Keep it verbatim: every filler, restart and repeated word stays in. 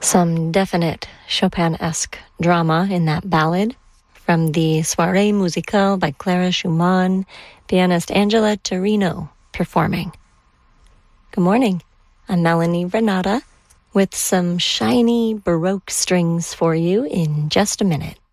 Some definite Chopin-esque drama in that ballad from the Soirée Musicale by Clara Schumann, pianist Angela Torino performing. Good morning. I'm Melanie Renata with some shiny Baroque strings for you in just a minute.